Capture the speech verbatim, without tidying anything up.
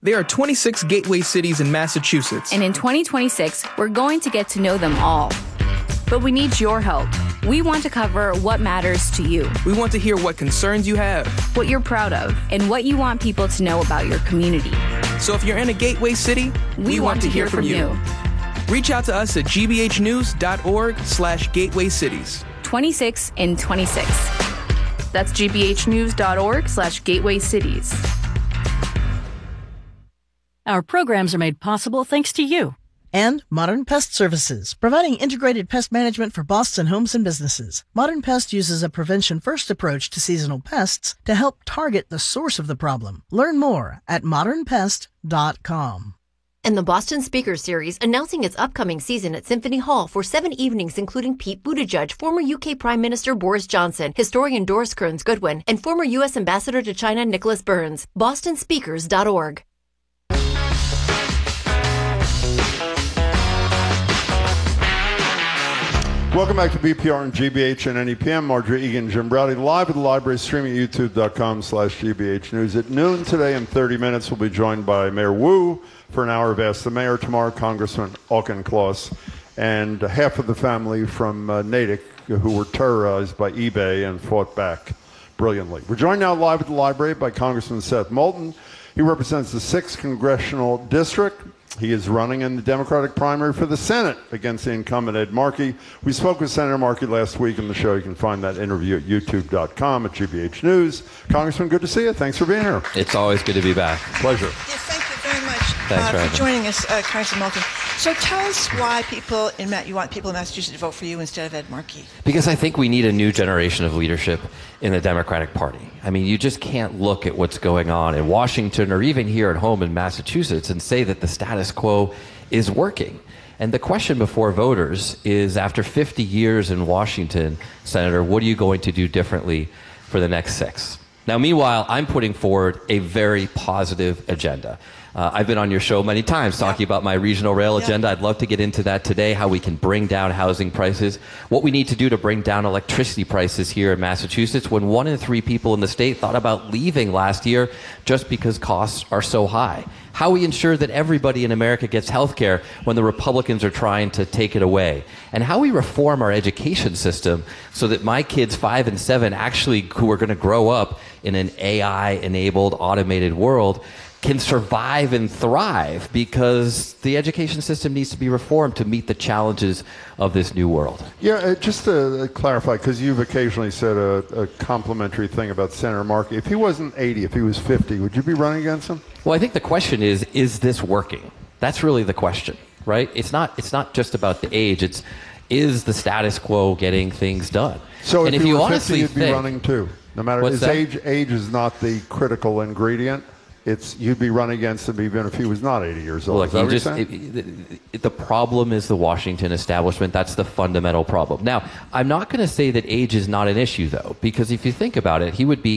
There are twenty-six gateway cities in Massachusetts. And in twenty twenty-six, we're going to get to know them all. But we need your help. We want to cover what matters to you. We want to hear what concerns you have, what you're proud of, and what you want people to know about your community. So if you're in a gateway city, we, we want, want to to hear, hear from you. you. Reach out to us at g b h news dot org slash gateway cities. twenty-six in twenty-six. That's g b h news dot org slash gateway cities. Our programs are made possible thanks to you. And Modern Pest Services, providing integrated pest management for Boston homes and businesses. Modern Pest uses a prevention-first approach to seasonal pests to help target the source of the problem. Learn more at modern pest dot com. And the Boston Speaker Series announcing its upcoming season at Symphony Hall for seven evenings, including Pete Buttigieg, former U K Prime Minister Boris Johnson, historian Doris Kearns Goodwin, and former U S Ambassador to China Nicholas Burns. boston speakers dot org. Welcome back to B P R and G B H and N E P M. Marjorie Egan, Jim Browdy, live at the library, streaming at youtube dot com slash G B H News. At noon today in thirty minutes, we'll be joined by Mayor Wu for an hour of Ask the Mayor. Tomorrow, Congressman Auchincloss and half of the family from uh, Natick who were terrorized by eBay and fought back brilliantly. We're joined now live at the library by Congressman Seth Moulton. He represents the sixth Congressional District. He is running in the Democratic primary for the Senate against the incumbent Ed Markey. We spoke with Senator Markey last week in the show. You can find that interview at youtube dot com at G B H News. Congressman, good to see you. Thanks for being here. It's always good to be back. Pleasure. Yes, thank you very much Thanks uh, for, for joining us, uh, Congressman Moulton. So tell us why people in Ma- you want people in Massachusetts to vote for you instead of Ed Markey. Because I think we need a new generation of leadership in the Democratic Party. I mean, you just can't look at what's going on in Washington or even here at home in Massachusetts and say that the status quo is working. And the question before voters is, after fifty years in Washington, Senator, what are you going to do differently for the next six? Now, meanwhile, I'm putting forward a very positive agenda. Uh, I've been on your show many times talking yeah. about my regional rail yeah. agenda. I'd love to get into that today, how we can bring down housing prices, what we need to do to bring down electricity prices here in Massachusetts when one in three people in the state thought about leaving last year just because costs are so high. How we ensure that everybody in America gets health care when the Republicans are trying to take it away. And how we reform our education system so that my kids five and seven actually, who are going to grow up in an A I-enabled, automated world, can survive and thrive, because the education system needs to be reformed to meet the challenges of this new world. Yeah, uh, just to clarify, because you've occasionally said a, a complimentary thing about Senator Markey. If he wasn't eighty, if he was fifty, would you be running against him? Well, I think the question is, is this working? That's really the question, right? It's not, it's not just about the age. It's, is the status quo getting things done? So and if, if you you were honestly fifty, you'd think, be running too. No matter his that? age, age is not the critical ingredient. It's you'd be running against him even if he was not eighty years old. Look, is that you what just, you're saying? it, it, the problem is the Washington establishment. That's the fundamental problem. Now, I'm not going to say that age is not an issue, though, because if you think about it, he would be